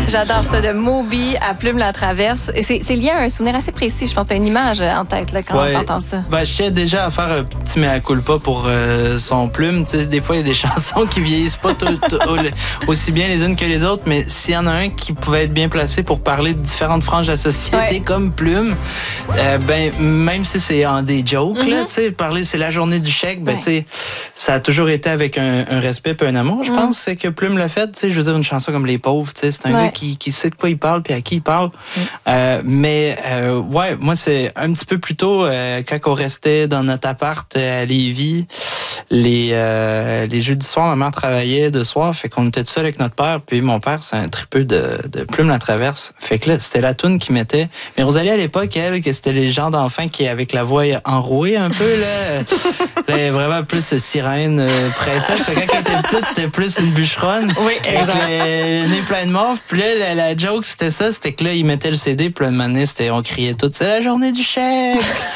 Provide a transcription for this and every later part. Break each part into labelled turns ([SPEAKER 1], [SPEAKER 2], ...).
[SPEAKER 1] J'adore ça, de Moby à Plume la Traverse. Et c'est lié à un souvenir assez précis. Je pense que tu as une image en tête là, quand on entend ça.
[SPEAKER 2] Ben, je sais déjà à faire un petit mea culpa pour son Plume. T'sais, des fois, il y a des chansons qui vieillissent pas aussi bien les unes que les autres, mais s'il y en a un qui pouvait être bien placé pour parler de différentes franges de la société comme Plume, ben, même si c'est en des jokes, là, parler c'est la journée du chèque, ben, ça a toujours été avec un respect et un amour, je pense, c'est que Plume l'a fait. Je veux dire, une chanson comme Les Pauvres, c'est un gars qui sait de quoi il parle puis à qui il parle. Mais moi, c'est un petit peu plus tôt, quand on restait dans notre appart à Lévis, les jeudis soirs, ma mère travaillait de soir, fait qu'on était tout seul avec notre père, puis mon père, c'est un tripeux de Plume la Traverse. Fait que là, c'était la toune qui mettait. Mais Rosalie, à l'époque, elle, que c'était les gens d'enfants qui, avec la voix enrouée un peu, là, vraiment plus sirène, princesse. Fait que quand elle était petite, c'était plus une bûcheronne.
[SPEAKER 1] Oui, exact.
[SPEAKER 2] Avec le nez plein de morve. Puis là, la joke, c'était ça, c'était que là, ils mettaient le CD, puis là, une matinée, on criait tout, c'est la journée du chèque!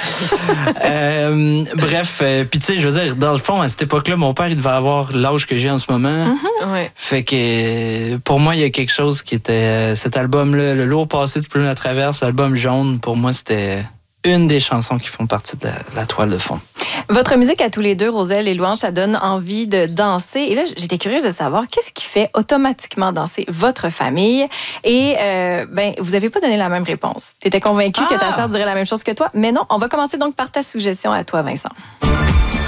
[SPEAKER 2] Bref, puis tu sais, je veux dire, dans le fond, à cette époque-là, mon père, il devait avoir l'âge que j'ai en ce moment. Fait que pour moi, il y a quelque chose qui était cet album-là, Le lourd passé de Plume la Traverse, l'album Jaune, pour moi, c'était une des chansons qui font partie de la toile de fond.
[SPEAKER 1] Votre musique à tous les deux, Roselle et Louange, ça donne envie de danser. Et là, j'étais curieuse de savoir qu'est-ce qui fait automatiquement danser votre famille. Et vous n'avez pas donné la même réponse. Tu étais convaincue que ta sœur dirait la même chose que toi. Mais non, on va commencer donc par ta suggestion à toi, Vincent.